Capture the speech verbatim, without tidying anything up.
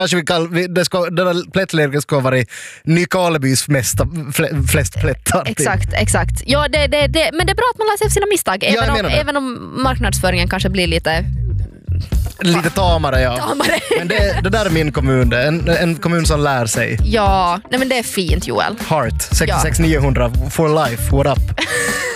Kanske vi kall, vi, det ska, den där plättlägret ska vara i Nykarlebys mesta, fl, flest plättar. Exakt, exakt. Ja, det, det, det, men det är bra att man lär sig av sina misstag. Även, ja, om, även om marknadsföringen kanske blir lite... Lite tamare, ja. Tamare. Men det, det där är min kommun, det. En, en kommun som lär sig. Ja, nej men det är fint, Joel. Heart, sextiosex niohundra for life, what up?